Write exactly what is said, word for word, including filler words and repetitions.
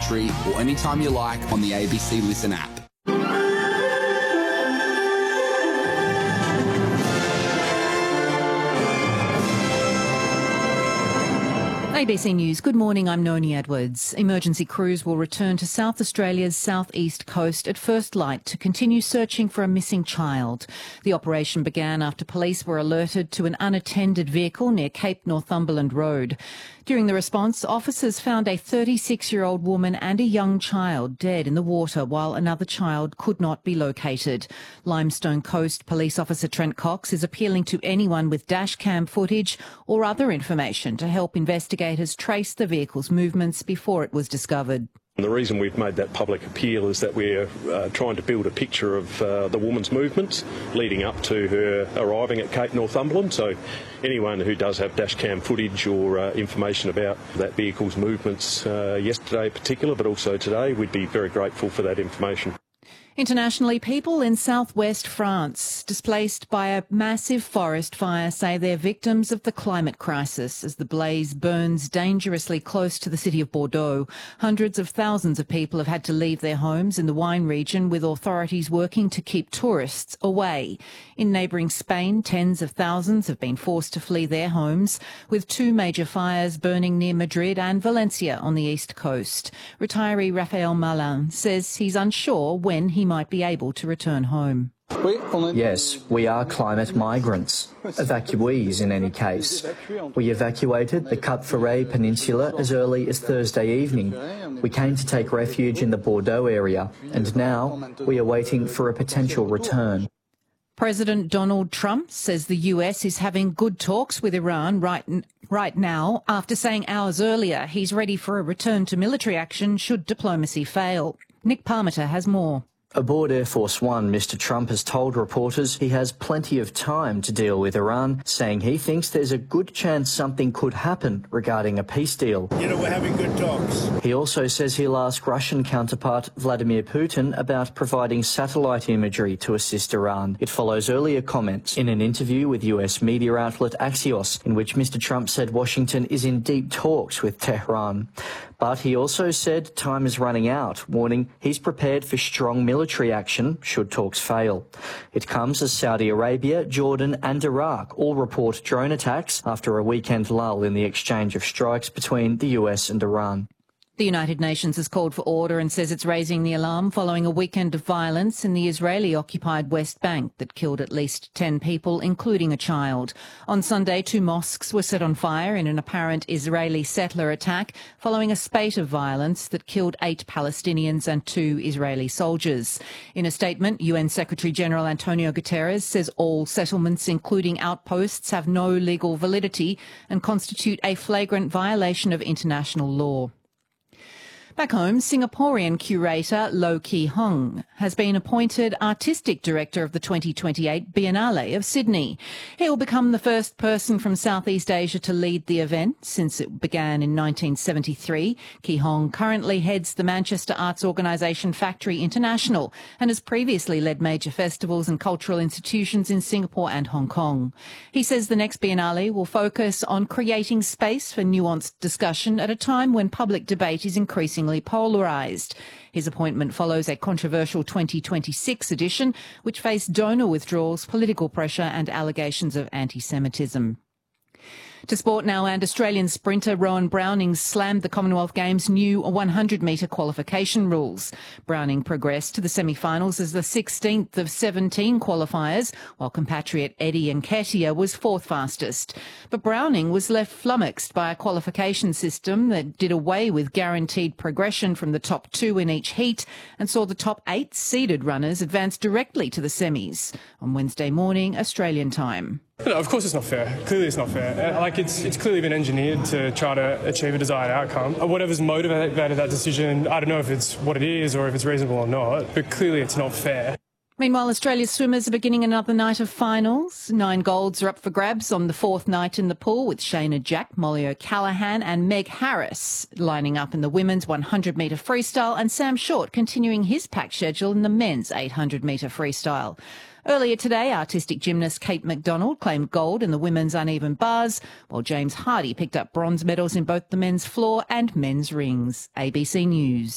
country or anytime you like on the A B C Listen app. A B C News, good morning, I'm Noni Edwards. Emergency crews will return to South Australia's southeast coast at first light to continue searching for a missing child. The operation began after police were alerted to an unattended vehicle near Cape Northumberland Road. During the response, officers found a thirty-six-year-old woman and a young child dead in the water while another child could not be located. Limestone Coast Police Officer Trent Cox is appealing to anyone with dashcam footage or other information to help investigators trace the vehicle's movements before it was discovered. And the reason we've made that public appeal is that we're uh, trying to build a picture of uh, the woman's movements leading up to her arriving at Cape Northumberland. So anyone who does have dashcam footage or uh, information about that vehicle's movements uh, yesterday in particular, but also today, we'd be very grateful for that information. Internationally, people in southwest France displaced by a massive forest fire say they're victims of the climate crisis as the blaze burns dangerously close to the city of Bordeaux. Hundreds of thousands of people have had to leave their homes in the wine region, with authorities working to keep tourists away. In neighbouring Spain, tens of thousands have been forced to flee their homes, with two major fires burning near Madrid and Valencia on the east coast. Retiree Raphael Malin says he's unsure when he might be able to return home. Yes, we are climate migrants, evacuees in any case. We evacuated the Cap Ferret Peninsula as early as Thursday evening. We came to take refuge in the Bordeaux area, and now we are waiting for a potential return. President Donald Trump says the U S is having good talks with Iran right, right now, after saying hours earlier he's ready for a return to military action should diplomacy fail. Nick Parmiter has more. Aboard Air Force One, Mister Trump has told reporters he has plenty of time to deal with Iran, saying he thinks there's a good chance something could happen regarding a peace deal. You know, we're having good talks. He also says he'll ask Russian counterpart Vladimir Putin about providing satellite imagery to assist Iran. It follows earlier comments in an interview with U S media outlet Axios, in which Mister Trump said Washington is in deep talks with Tehran. But he also said time is running out, warning he's prepared for strong military action should talks fail. It comes as Saudi Arabia, Jordan and Iraq all report drone attacks after a weekend lull in the exchange of strikes between the U S and Iran. The United Nations has called for order and says it's raising the alarm following a weekend of violence in the Israeli-occupied West Bank that killed at least ten people, including a child. On Sunday, two mosques were set on fire in an apparent Israeli settler attack following a spate of violence that killed eight Palestinians and two Israeli soldiers. In a statement, U N Secretary-General Antonio Guterres says all settlements, including outposts, have no legal validity and constitute a flagrant violation of international law. Back home, Singaporean curator Low Kee Hong has been appointed Artistic Director of the twenty twenty-eight Biennale of Sydney. He will become the first person from Southeast Asia to lead the event since it began in nineteen seventy-three. Kee Hong currently heads the Manchester arts organisation Factory International and has previously led major festivals and cultural institutions in Singapore and Hong Kong. He says the next Biennale will focus on creating space for nuanced discussion at a time when public debate is increasingly polarised. His appointment follows a controversial twenty twenty-six edition, which faced donor withdrawals, political pressure and allegations of anti-Semitism. To sport now, and Australian sprinter Rowan Browning slammed the Commonwealth Games' new one hundred metre qualification rules. Browning progressed to the semi-finals as the sixteenth of seventeen qualifiers, while compatriot Eddie Nketiah was fourth fastest. But Browning was left flummoxed by a qualification system that did away with guaranteed progression from the top two in each heat and saw the top eight seeded runners advance directly to the semis on Wednesday morning, Australian time. No, of course it's not fair. Clearly it's not fair. Like it's it's clearly been engineered to try to achieve a desired outcome. Whatever's motivated that decision, I don't know if it's what it is or if it's reasonable or not, but clearly it's not fair. Meanwhile, Australia's swimmers are beginning another night of finals. Nine golds are up for grabs on the fourth night in the pool, with Shayna Jack, Molly O'Callaghan and Meg Harris lining up in the women's one hundred metre freestyle, and Sam Short continuing his packed schedule in the men's eight hundred metre freestyle. Earlier today, artistic gymnast Kate McDonald claimed gold in the women's uneven bars, while James Hardy picked up bronze medals in both the men's floor and men's rings. A B C News.